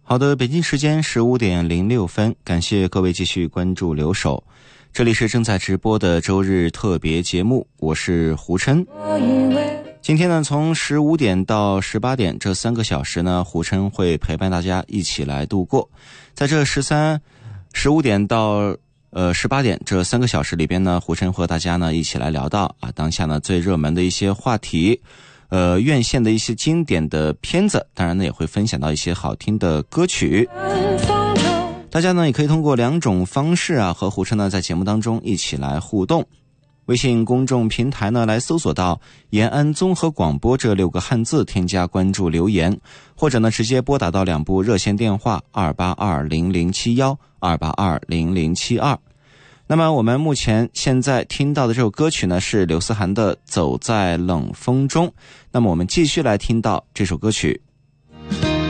好的，北京时间15点06分，感谢各位继续关注留守。这里是正在直播的周日特别节目，我是胡琛。今天呢，从15点到18点这3个小时呢，胡琛会陪伴大家一起来度过。在这15点到18点这3个小时里边呢，胡琛和大家呢一起来聊到当下呢最热门的一些话题，院线的一些经典的片子，当然呢也会分享到一些好听的歌曲。大家呢也可以通过2种方式和胡琛呢在节目当中一起来互动。微信公众平台呢来搜索到延安综合广播这6个汉字，添加关注留言，或者呢直接拨打到2部热线电话2820071 2820072。那么我们目前现在听到的这首歌曲呢是刘思涵的《走在冷风中》，那么我们继续来听到这首歌曲。